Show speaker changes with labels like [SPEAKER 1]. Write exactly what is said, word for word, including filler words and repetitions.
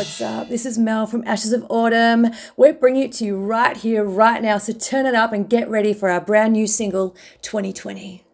[SPEAKER 1] what's up? This is Mel from Ashes of Autumn. We're bringing it to you right here, right now. So turn it up and get ready for our brand new single, twenty twenty.